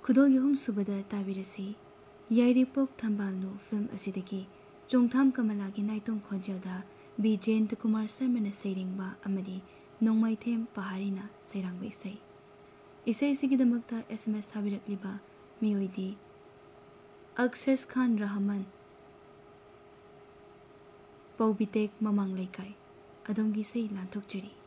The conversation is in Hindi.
खुदोगी हम सुबदा ताबिरसी याइरिपोक थंबालनु फिल्म असिदगी चोंगथाम कमलागी नाइतों खोजलदा बी जयंत कुमार शर्मा सैरेंबा अमदी नोंमाइथेम पहाड़ीना सैरांबा इसे SMS थाबिरक्लिबा मियोइदी अक्सेस खान रहमान पौबिटेक ममांग लेकाई अदोमगी से लांथोकचरी।